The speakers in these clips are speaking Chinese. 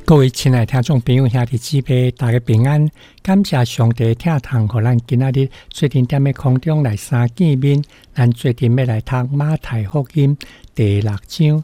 各位亲爱的听众朋友兄弟姊妹，大家平安，感谢上帝听堂予咱今仔日最近踮咧空中来相见面。咱最近要来读马太福音第6章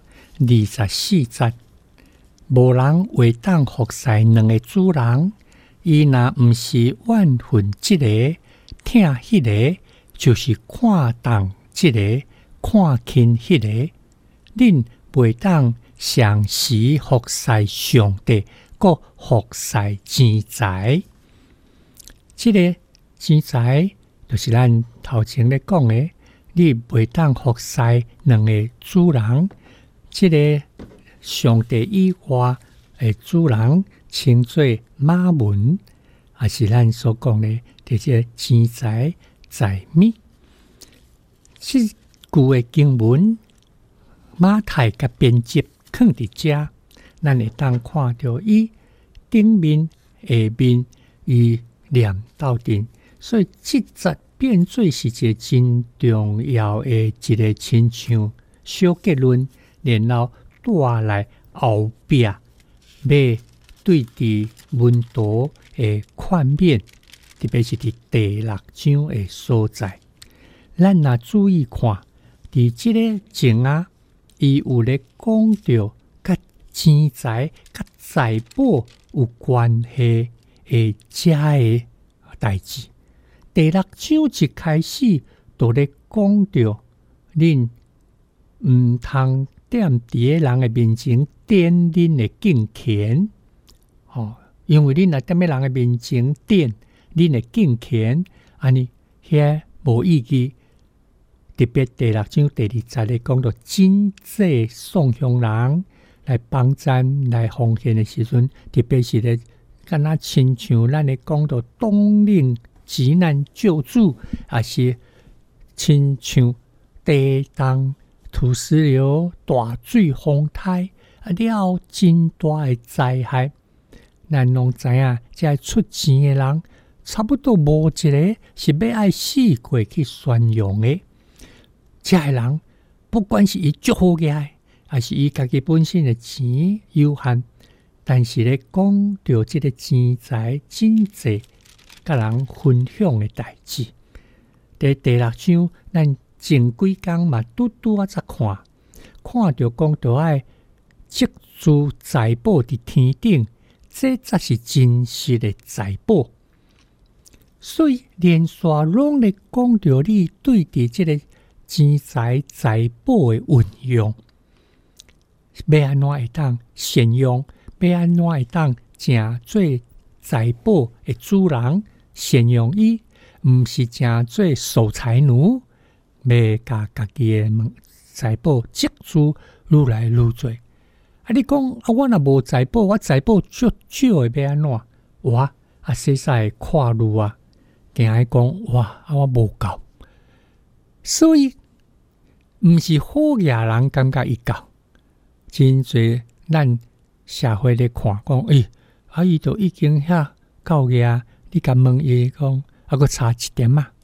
24节。无人会当服侍两个主人，伊若毋是怨恨即个，听迄个，就是看重即个，看轻迄个。恁袂当常时服侍上帝，搁服侍钱财。这个钱财就是咱头前咧讲的，你袂当服侍两个主人。这个上帝以外的主人称作马门，也是咱所讲的这些钱财财物。这句的经文，马太甲编辑放伫遮，咱会当看到伊顶面、下面伊念到顶，所以这节变做是一个真重要的一个亲像小结论，然后带来后壁要对伫文图的宽面，特别是伫第6章的所在，咱若注意看，伫即个前啊，伊有咧讲到甲钱财、甲财宝有关系的遮个代志。第6章一开始就咧讲到，恁毋通踮伫个人的面前点恁的敬虔，因为恁若踮咧人的面前点恁的敬虔，安尼遐无意义。特别第6章第2节咧讲到真济送向人来帮赞来奉献的时阵，特别是咧敢若亲像咱咧讲到东令急难救助，也是亲像地动土石流、大水洪灾了真大的灾害。咱拢知影，这出钱的人差不多无一个是要爱死过去宣扬的。这个人不管是伊足好个，还是伊家己本身的钱有限，但是咧讲到这个钱财真济甲人分享的代志。在第6章，咱前几工嘛拄啊才看到讲到爱积聚财宝伫天顶，这才是真实的财宝。所以连续拢咧讲到你对伫这个钱财财宝的运用，要安怎会当善用？要安怎会当成做财宝的主人？善用伊，毋是成做守财奴，要甲家己的财宝积聚愈来愈多。你讲我若无财宝，我财宝足少的，要安怎？我细细看路啊，惊伊讲我无够，所以毋是好野人感觉伊够，真侪咱社会咧看讲，伊都已经遐够野，你甲问伊讲，阁差一点啊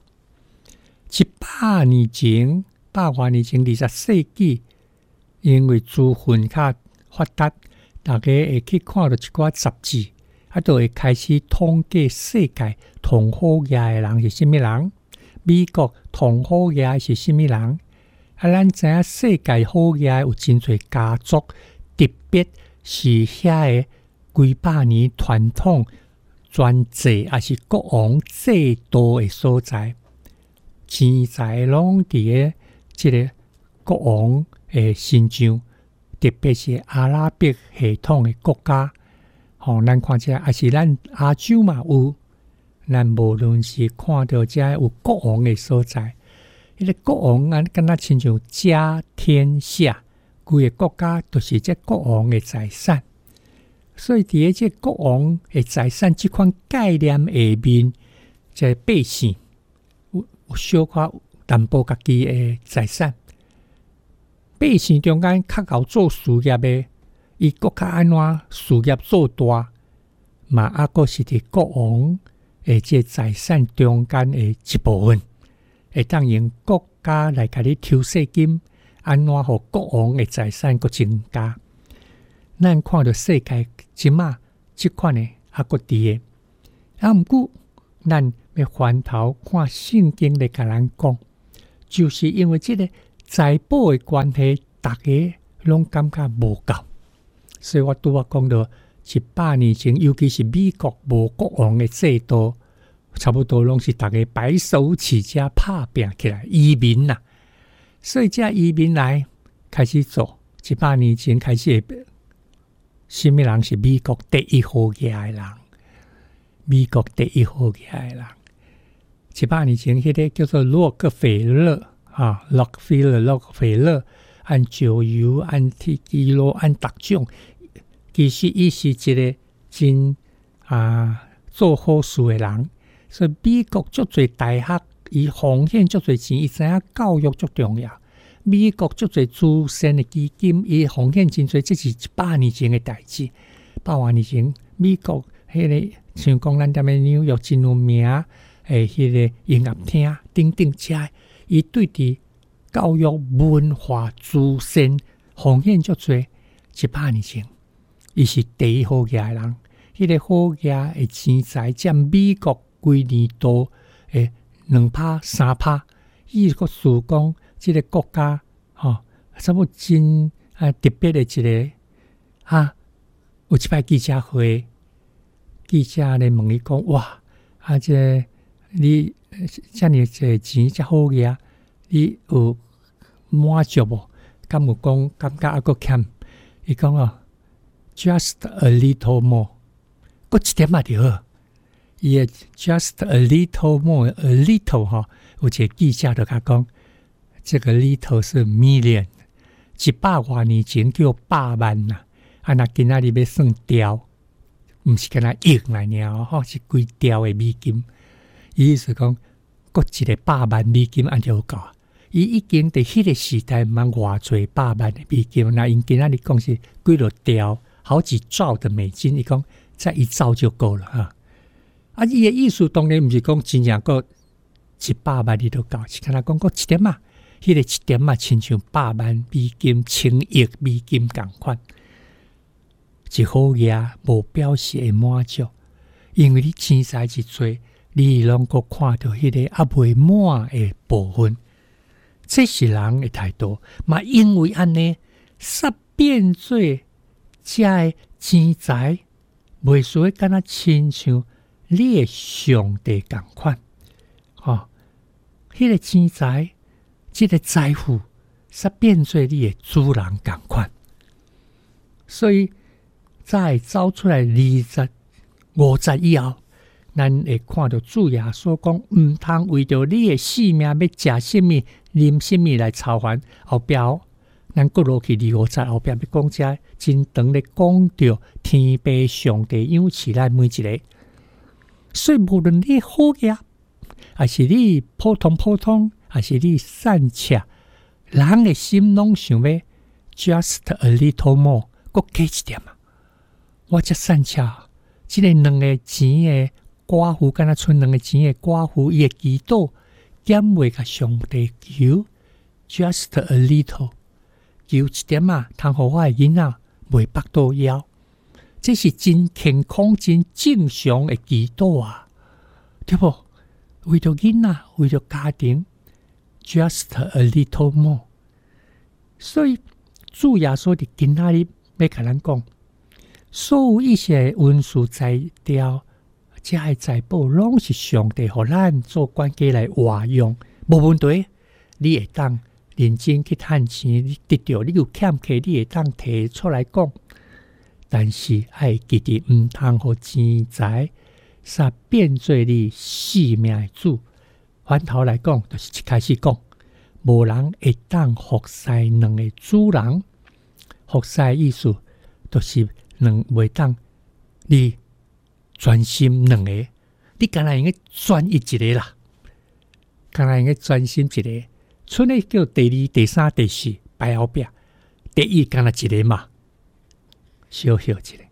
？100年前，100多年前，20世纪，因为资讯较发达，大家会去看到一寡杂志，就会开始统计世界同好野的人是甚物人，美国同好野是甚物人。咱知影世界好野有真侪家族，特别是遐个几百年传统专制，也是国王制度的所在，钱财拢伫个即个国王的身上，特别是阿拉伯系统的国家。咱看遮也是咱亚洲嘛有，咱无论是看到遮有国王的所在。迄个国王啊，敢若亲像家天下，规个国家都是这国王的财产。所以伫这国王的财产这款概念下面，这百姓有小可淡薄家己的财产。百姓中间较会做事业的，伊国较安怎事业做大，嘛阁是伫国王的这财产中间的一部分。会当用国家来甲你抽税金，安怎互国王的财产阁增加？ 咱看到世界即马即款的还佫伫的，毋过咱要翻头看圣经咧，甲咱讲，就是因为即个财宝的关系，大家拢感觉无够，所以我拄讲到100年前，尤其是美国无国王的制度，差不多拢是大家白手起家拍拼起来移民啦。所以这移民来开始做，100年前开始的，什么人是美国第一好家的人？美国第一好家的人，100年前迄个叫做洛克菲勒啊，洛克菲勒按石油、按铁基路、按特种，其实伊是一个真做好事的人。所以美国足侪大学，伊奉献足侪钱，伊知影教育足重要。美国足侪慈善的基金，伊奉献真侪，这是100年前的代志。100多年前，美国迄个像讲咱踮咧纽约真有名诶，迄个音乐厅等等遮，伊对伫教育、文化、慈善奉献足侪。100年前，伊是第一好家的人。迄个好家的钱财占美国规年度诶2%、3%，伊个事讲即个国家差不多真特别的一个有一摆记者会，记者咧问伊讲：哇，这你遮尔侪钱遮好个你有满足无？敢有讲感觉还佫欠？伊讲just a little more， 佫一点仔就好。伊个 just a little more，a little 有一个记者就甲讲，这个 little 是 million，100多年前叫100万啦。若今仔日要算兆，毋是干那亿来尔是几兆的美金。伊意思讲，佫一个100万美金安就有够。伊已经伫迄个时代毋茫偌侪100万的美金，那因今仔日讲是几落兆，好几兆的美金，伊讲才1兆就够了伊的意思当然毋是讲真正佫100万你都够，是干那讲佫一点嘛，迄个一点嘛，亲像100万美金、1000亿美金共款。一好嘢无表示会满足，因为你钱财一多，你拢阁看到迄个未满的部分。这是人的态度，嘛因为安尼，煞变做遮的钱财，袂属于敢若亲像你的上帝共款，迄个钱财，这个财富，煞变做你的主人共款，所以再走出来20、50以后，咱会看到主耶稣讲，毋通为着你的性命要食什么、啉什么来操烦。后壁咱过落去20、50后壁要讲遮真长咧，讲到天父上帝养饲咱每一个。所以无论你好嘢，还是你普通，还是你善巧，人的心拢想要 just a little more， 佫加一点嘛。我这善巧，即个2个钱的寡妇，敢若剩2个钱的寡妇，伊的祈祷减袂甲上帝求 just a little， 求一点通互我的囡仔袂腹肚枵。这是真健康、真正常的祈祷对不？为着囡仔，为着家庭 ，just a little more。所以主耶稣伫今仔日要甲咱讲。所有一些文书材料，这些财宝，拢是上帝互咱做管家来活用，无问题。你会当认真去趁钱，你得到你有欠缺，你会当提出来讲。但是爱记得毋通互钱财，煞变做你性命的主。反头来讲，就是一开始讲，无人会当服侍2个主人。服侍意思就是。袂当，你专心2个，你干那应该专一一个啦，干那应该专心一个。剩的叫第2、第3、第4排后壁，第1干那一个嘛，小一个。